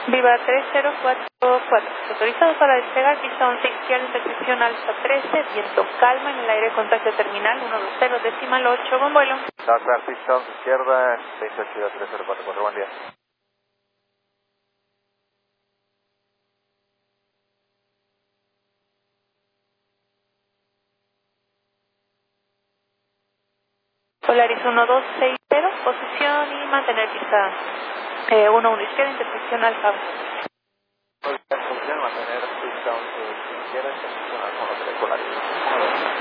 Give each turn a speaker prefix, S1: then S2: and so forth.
S1: Viva 3044. Autorizado para despegar, pista 11 izquierda, intersección Alfa 13, viento calma en el aire, contacto terminal 120, decimal 8, con vuelo.
S2: Dakar, pista 11 izquierda, 28 3044, buen día.
S1: Polaris 1260, posición y mantener pista 11 izquierda, intersección Alfa.
S2: Posición, mantener pista 11 izquierda, intersección Alfa, Polaris.